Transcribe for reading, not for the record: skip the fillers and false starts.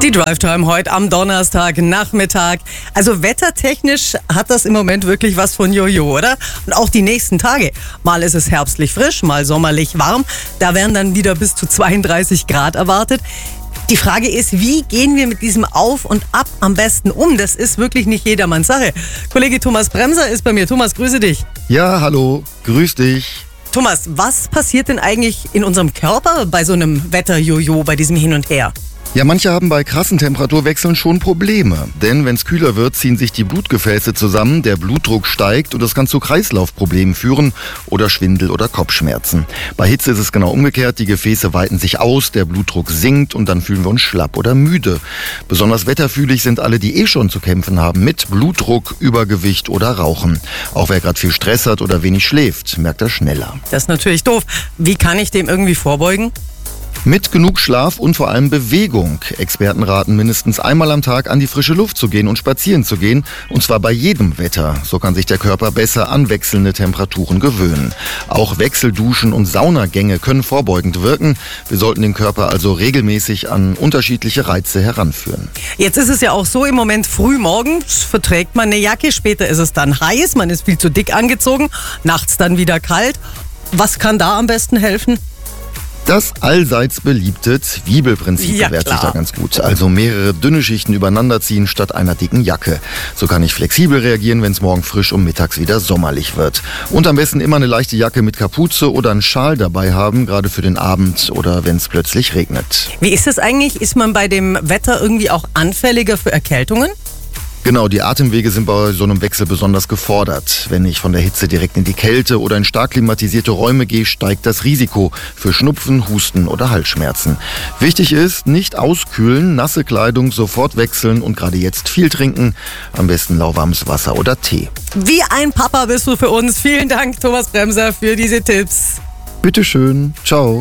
Die Drive-Time heute am Donnerstag Nachmittag. Also wettertechnisch hat das im Moment wirklich was von Jojo, oder? Und auch die nächsten Tage. Mal ist es herbstlich frisch, mal sommerlich warm. Da werden dann wieder bis zu 32 Grad erwartet. Die Frage ist, wie gehen wir mit diesem Auf und Ab am besten um? Das ist wirklich nicht jedermanns Sache. Kollege Thomas Bremser ist bei mir. Thomas, grüße dich. Ja, hallo, grüß dich. Thomas, was passiert denn eigentlich in unserem Körper bei so einem Wetter-Jojo, bei diesem Hin und Her? Ja, manche haben bei krassen Temperaturwechseln schon Probleme. Denn wenn es kühler wird, ziehen sich die Blutgefäße zusammen, der Blutdruck steigt und das kann zu Kreislaufproblemen führen oder Schwindel oder Kopfschmerzen. Bei Hitze ist es genau umgekehrt, die Gefäße weiten sich aus, der Blutdruck sinkt und dann fühlen wir uns schlapp oder müde. Besonders wetterfühlig sind alle, die schon zu kämpfen haben mit Blutdruck, Übergewicht oder Rauchen. Auch wer gerade viel Stress hat oder wenig schläft, merkt das schneller. Das ist natürlich doof. Wie kann ich dem irgendwie vorbeugen? Mit genug Schlaf und vor allem Bewegung. Experten raten, mindestens einmal am Tag an die frische Luft zu gehen und spazieren zu gehen. Und zwar bei jedem Wetter. So kann sich der Körper besser an wechselnde Temperaturen gewöhnen. Auch Wechselduschen und Saunagänge können vorbeugend wirken. Wir sollten den Körper also regelmäßig an unterschiedliche Reize heranführen. Jetzt ist es ja auch so, im Moment früh morgens verträgt man eine Jacke. Später ist es dann heiß, man ist viel zu dick angezogen. Nachts dann wieder kalt. Was kann da am besten helfen? Das allseits beliebte Zwiebelprinzip bewährt sich da ganz gut. Also mehrere dünne Schichten übereinander ziehen statt einer dicken Jacke. So kann ich flexibel reagieren, wenn es morgen frisch und mittags wieder sommerlich wird. Und am besten immer eine leichte Jacke mit Kapuze oder einen Schal dabei haben, gerade für den Abend oder wenn es plötzlich regnet. Wie ist es eigentlich? Ist man bei dem Wetter irgendwie auch anfälliger für Erkältungen? Genau, die Atemwege sind bei so einem Wechsel besonders gefordert. Wenn ich von der Hitze direkt in die Kälte oder in stark klimatisierte Räume gehe, steigt das Risiko für Schnupfen, Husten oder Halsschmerzen. Wichtig ist, nicht auskühlen, nasse Kleidung sofort wechseln und gerade jetzt viel trinken. Am besten lauwarmes Wasser oder Tee. Wie ein Papa bist du für uns. Vielen Dank, Thomas Bremser, für diese Tipps. Bitteschön. Ciao.